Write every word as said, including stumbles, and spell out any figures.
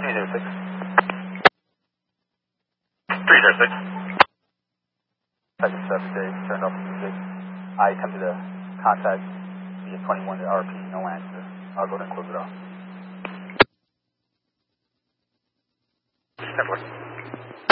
three zero six. three zero six. Second seven days, turned off the music. I attempted to contact via twenty-one to R P, no answer. I'll go ahead and close it off. ten four.